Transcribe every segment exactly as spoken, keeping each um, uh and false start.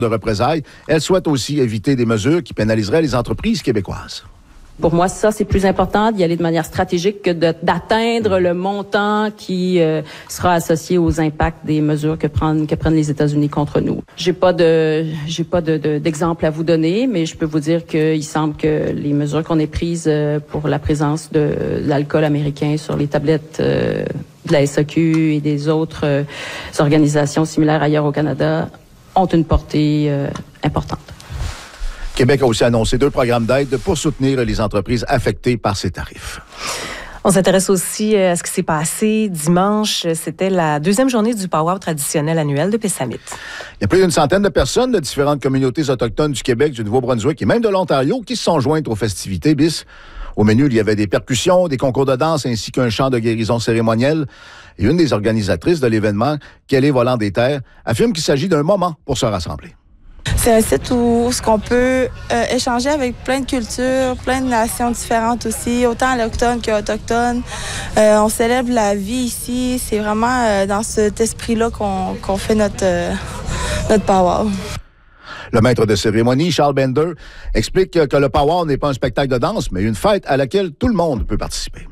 de représailles. Elle souhaite aussi éviter des mesures qui pénaliseraient les entreprises québécoises. Pour moi, ça, c'est plus important d'y aller de manière stratégique que de, d'atteindre le montant qui euh, sera associé aux impacts des mesures que prennent, que prennent les États-Unis contre nous. J'ai pas de, j'ai pas de, de, d'exemple à vous donner, mais je peux vous dire qu'il semble que les mesures qu'on ait prises euh, pour la présence de l'alcool américain sur les tablettes euh, de la S A Q et des autres euh, organisations similaires ailleurs au Canada ont une portée euh, importante. Québec a aussi annoncé deux programmes d'aide pour soutenir les entreprises affectées par ces tarifs. On s'intéresse aussi à ce qui s'est passé dimanche. C'était la deuxième journée du powwow traditionnel annuel de Pessamit. Il y a plus d'une centaine de personnes de différentes communautés autochtones du Québec, du Nouveau-Brunswick et même de l'Ontario qui se sont jointes aux festivités B I S. Au menu, il y avait des percussions, des concours de danse ainsi qu'un chant de guérison cérémonielle. Et une des organisatrices de l'événement, Kelly Volant des Terres, affirme qu'il s'agit d'un moment pour se rassembler. C'est un site où, où on peut euh, échanger avec plein de cultures, plein de nations différentes aussi, autant allochtones qu'autochtones. Euh, on célèbre la vie ici. C'est vraiment euh, dans cet esprit-là qu'on, qu'on fait notre, euh, notre powwow. Le maître de cérémonie, Charles Bender, explique que le powwow n'est pas un spectacle de danse, mais une fête à laquelle tout le monde peut participer.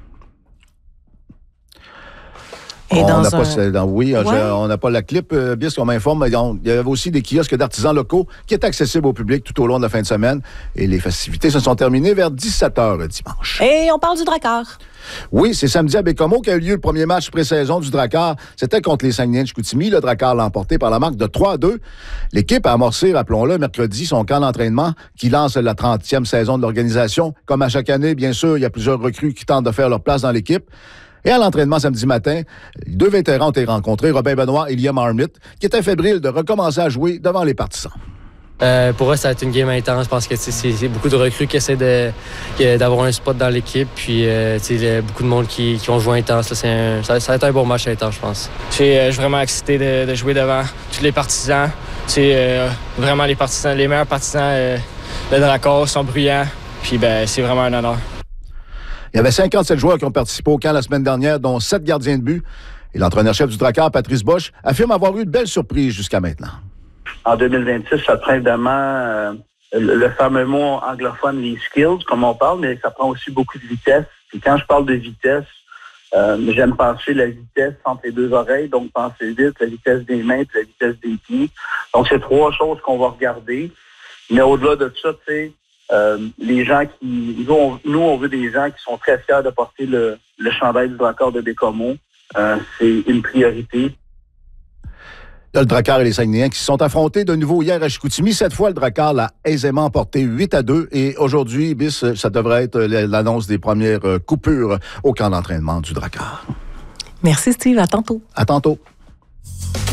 Et on dans n'a un... pas, dans, oui, ouais. je, on n'a pas la clip, euh, bis qu'on m'informe. Il y avait aussi des kiosques d'artisans locaux qui étaient accessibles au public tout au long de la fin de semaine. Et les festivités se sont terminées vers dix-sept heures dimanche. Et on parle du Drakkar. Oui, c'est samedi à Bécomo qu'a eu lieu le premier match pré-saison du Drakkar. C'était contre les Saguenay de Chicoutimi. Le Drakkar l'a emporté par la marque de trois à deux. L'équipe a amorcé, rappelons-le, mercredi, son camp d'entraînement qui lance la trentième saison de l'organisation. Comme à chaque année, bien sûr, il y a plusieurs recrues qui tentent de faire leur place dans l'équipe. Et à l'entraînement samedi matin, deux vétérans ont été rencontrés, Robin Benoît et Liam Armit, qui étaient fébriles de recommencer à jouer devant les partisans. Euh, pour eux, ça va être une game intense parce que c'est, c'est beaucoup de recrues qui essaient de, d'avoir un spot dans l'équipe. Puis euh, il y a beaucoup de monde qui, qui ont joué intense. Là, c'est un, ça, ça va être un bon match intense, je pense. Je suis, euh, je suis vraiment excité de, de jouer devant tous les partisans. C'est euh, vraiment les partisans, les meilleurs partisans euh, de Drakkar sont bruyants. Puis ben, c'est vraiment un honneur. Il y avait cinquante-sept joueurs qui ont participé au camp la semaine dernière, dont sept gardiens de but. Et l'entraîneur-chef du Drakkar, Patrice Bosch, affirme avoir eu de belles surprises jusqu'à maintenant. En deux mille vingt-six, ça prend évidemment euh, le, le fameux mot anglophone, les skills, comme on parle, mais ça prend aussi beaucoup de vitesse. Et quand je parle de vitesse, euh, j'aime penser la vitesse entre les deux oreilles, donc penser vite, la vitesse des mains et la vitesse des pieds. Donc, c'est trois choses qu'on va regarder. Mais au-delà de ça, tu sais, Euh, les gens qui... Nous on, nous, on veut des gens qui sont très fiers de porter le, le chandail du Drakkar de Bécomo. Euh, c'est une priorité. Le Drakkar et les Saguenayens qui se sont affrontés de nouveau hier à Chicoutimi. Cette fois, le Drakkar l'a aisément emporté huit à deux. Et aujourd'hui, bis, ça devrait être l'annonce des premières coupures au camp d'entraînement du Drakkar. Merci Steve, à tantôt. À tantôt.